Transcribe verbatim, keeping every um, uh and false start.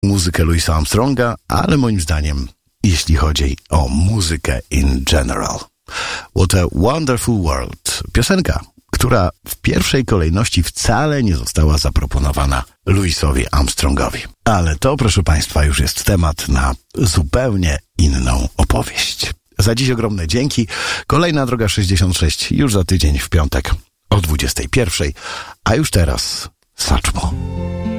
muzykę Louisa Armstronga, ale moim zdaniem, jeśli chodzi o muzykę in general. What a Wonderful World. Piosenka, która w pierwszej kolejności wcale nie została zaproponowana Louisowi Armstrongowi. Ale to, proszę Państwa, już jest temat na zupełnie inną opowieść. Za dziś ogromne dzięki. Kolejna Droga sześćdziesiąt sześć już za tydzień w piątek o dwudziestej pierwszej. A już teraz Satchmo.